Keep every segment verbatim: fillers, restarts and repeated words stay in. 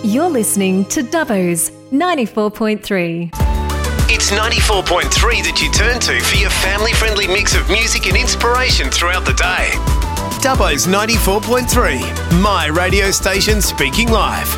You're listening to Dubbo's ninety-four point three. It's ninety-four point three that you turn to for your family-friendly mix of music and inspiration throughout the day. Dubbo's ninety-four point three, my radio station speaking live.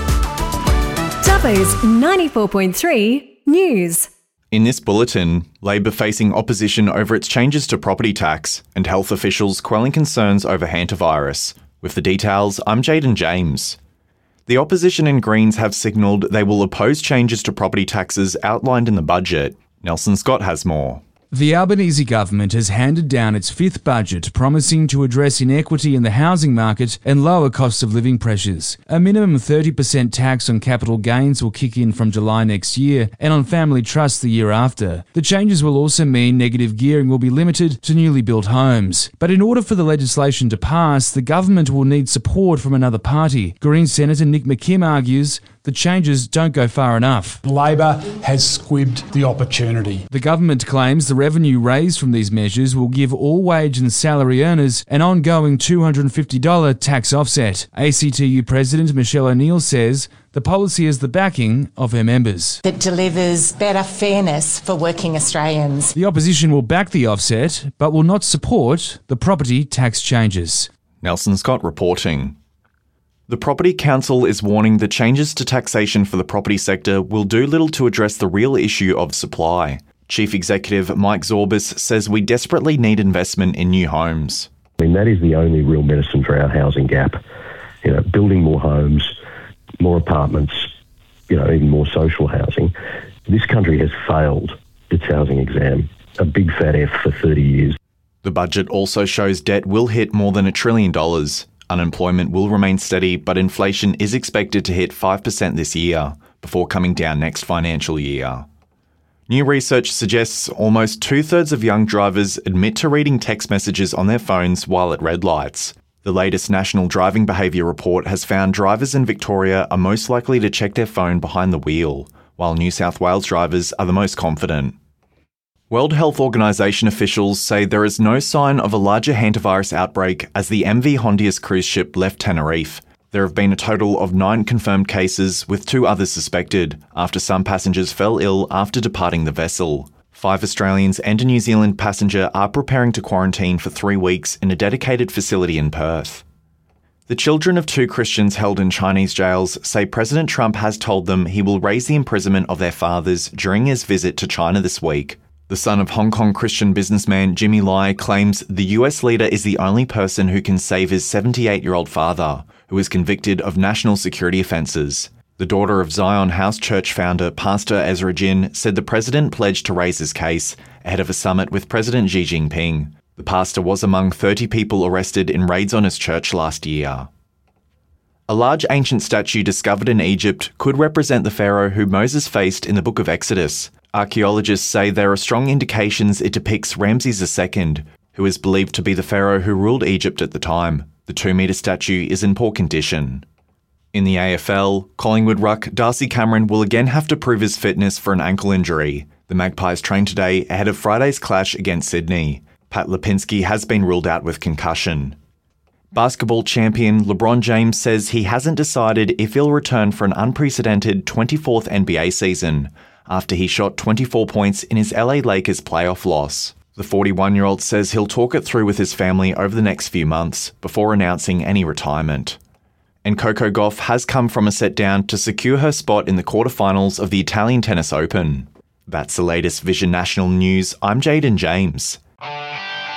Dubbo's ninety-four point three News. In this bulletin, Labor facing opposition over its changes to property tax and health officials quelling concerns over hantavirus. With the details, I'm Jaden James. The opposition and Greens have signalled they will oppose changes to property taxes outlined in the budget. Nelson Scott has more. The Albanese government has handed down its fifth budget, promising to address inequity in the housing market and lower cost of living pressures. A minimum thirty percent tax on capital gains will kick in from July next year and on family trusts the year after. The changes will also mean negative gearing will be limited to newly built homes. But in order for the legislation to pass, the government will need support from another party. Greens Senator Nick McKim argues the changes don't go far enough. Labor has squibbed the opportunity. The government claims the revenue raised from these measures will give all wage and salary earners an ongoing two hundred fifty dollars tax offset. A C T U President Michelle O'Neill says the policy is the backing of her members. That delivers better fairness for working Australians. The opposition will back the offset, but will not support the property tax changes. Nelson Scott reporting. The Property Council is warning that changes to taxation for the property sector will do little to address the real issue of supply. Chief Executive Mike Zorbas says we desperately need investment in new homes. I mean, that is the only real medicine for our housing gap. You know, building more homes, more apartments, you know, even more social housing. This country has failed its housing exam, a big fat F for thirty years. The budget also shows debt will hit more than a trillion dollars. Unemployment will remain steady, but inflation is expected to hit five percent this year, before coming down next financial year. New research suggests almost two-thirds of young drivers admit to reading text messages on their phones while at red lights. The latest National Driving Behaviour Report has found drivers in Victoria are most likely to check their phone behind the wheel, while New South Wales drivers are the most confident. World Health Organization officials say there is no sign of a larger hantavirus outbreak as the M V Hondius cruise ship left Tenerife. There have been a total of nine confirmed cases, with two others suspected, after some passengers fell ill after departing the vessel. Five Australians and a New Zealand passenger are preparing to quarantine for three weeks in a dedicated facility in Perth. The children of two Christians held in Chinese jails say President Trump has told them he will raise the imprisonment of their fathers during his visit to China this week. The son of Hong Kong Christian businessman Jimmy Lai claims the U S leader is the only person who can save his seventy-eight-year-old father, who is convicted of national security offences. The daughter of Zion House Church founder Pastor Ezra Jin said the president pledged to raise his case ahead of a summit with President Xi Jinping. The pastor was among thirty people arrested in raids on his church last year. A large ancient statue discovered in Egypt could represent the pharaoh who Moses faced in the Book of Exodus. Archaeologists say there are strong indications it depicts Ramses the Second, who is believed to be the pharaoh who ruled Egypt at the time. The two-metre statue is in poor condition. In the A F L, Collingwood ruck Darcy Cameron will again have to prove his fitness for an ankle injury. The Magpies trained today ahead of Friday's clash against Sydney. Pat Lipinski has been ruled out with concussion. Basketball champion LeBron James says he hasn't decided if he'll return for an unprecedented twenty-fourth N B A season, after he shot twenty-four points in his L A Lakers playoff loss. The forty-one-year-old says he'll talk it through with his family over the next few months before announcing any retirement. And Coco Gauff has come from a set down to secure her spot in the quarterfinals of the Italian Tennis Open. That's the latest Vision National News. I'm Jaden James.